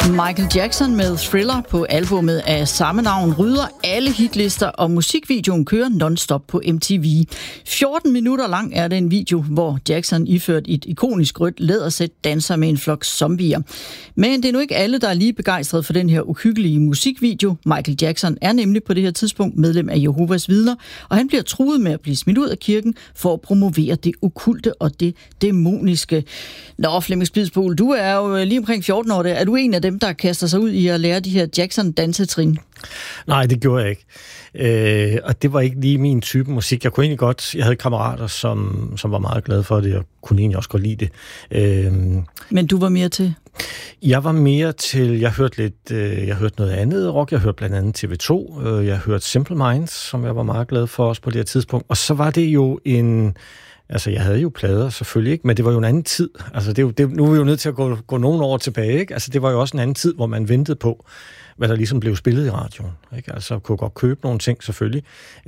Michael Jackson med Thriller på albumet af samme navn rydder alle hitlister, og musikvideoen kører non-stop på MTV. 14 minutter lang er det en video, hvor Jackson iført et ikonisk rødt lædersæt danser med en flok zombier. Men det er nu ikke alle, der er lige begejstrede for den her uhyggelige musikvideo. Michael Jackson er nemlig på det her tidspunkt medlem af Jehovas Vidner, og han bliver truet med at blive smidt ud af kirken for at promovere det okkulte og det dæmoniske. Nå, Flemming Spidsbol, du er jo lige omkring 14 år. Er du en af dem, der kaster sig ud i at lære de her Jackson-dansetrin? Nej, det gjorde jeg ikke. Og det var ikke lige min type musik. Jeg havde kammerater, som var meget glade for det, og kunne egentlig også godt lide det. Men du var mere til? Jeg var mere til, jeg hørte noget andet rock. Jeg hørte blandt andet TV2. Jeg hørte Simple Minds, som jeg var meget glad for også på det her tidspunkt. Og så var det jo altså, jeg havde jo plader, selvfølgelig ikke, men det var jo en anden tid. Altså, nu er vi jo nødt til at gå nogle år tilbage, ikke? Altså, det var jo også en anden tid, hvor man ventede på, hvad der ligesom blev spillet i radioen, ikke? Altså, kunne godt købe nogle ting, selvfølgelig.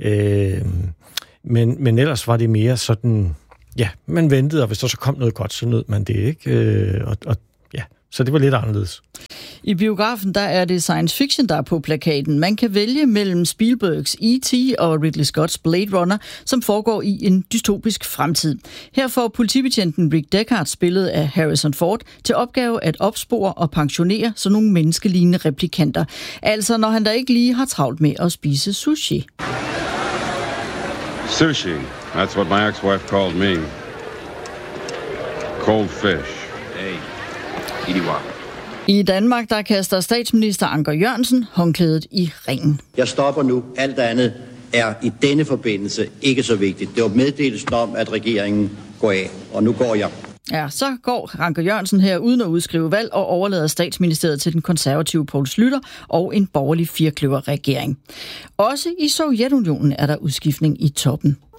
Men ellers var det mere sådan, ja, man ventede, og hvis der så kom noget godt, så nød man det, ikke? Så det var lidt anderledes. I biografen, der er det science fiction, der er på plakaten. Man kan vælge mellem Spielbergs E.T. og Ridley Scotts Blade Runner, som foregår i en dystopisk fremtid. Her får politibetjenten Rick Deckard, spillet af Harrison Ford, til opgave at opspore og pensionere sådan nogle menneskelignende replikanter. Altså når han da ikke lige har travlt med at spise sushi. Sushi, that's what my ex-wife called me. Cold fish. Hey. I Danmark, der kaster statsminister Anker Jørgensen håndklædet i ringen. Jeg stopper nu. Alt andet er i denne forbindelse ikke så vigtigt. Det var meddelelsen om, at regeringen går af, og nu går jeg. Ja, så går Anker Jørgensen her uden at udskrive valg og overlader statsministeriet til den konservative Poul Schlüter og en borgerlig firkløverregering. Også i Sovjetunionen er der udskiftning i toppen.